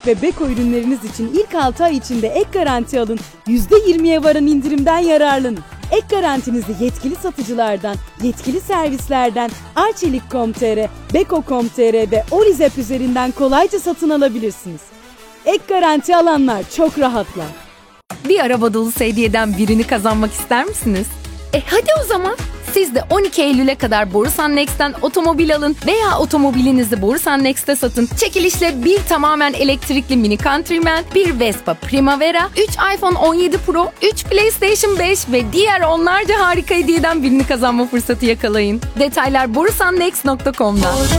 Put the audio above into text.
ve Beko ürünleriniz için ilk 6 ay içinde ek garanti alın. %20'ye varan indirimden yararlanın. Ek garantinizi yetkili satıcılardan, yetkili servislerden, Arçelik.com.tr, Beko.com.tr ve Olizep üzerinden kolayca satın alabilirsiniz. Ek garanti alanlar çok rahatlar. Bir araba dolusu hediyeden birini kazanmak ister misiniz? Hadi o zaman. Siz de 12 Eylül'e kadar Borusan Next'ten otomobil alın veya otomobilinizi Borusan Next'te satın. Çekilişle bir tamamen elektrikli Mini Countryman, bir Vespa Primavera, 3 iPhone 17 Pro, 3 PlayStation 5 ve diğer onlarca harika hediyeden birini kazanma fırsatı yakalayın. Detaylar borusannext.com'da.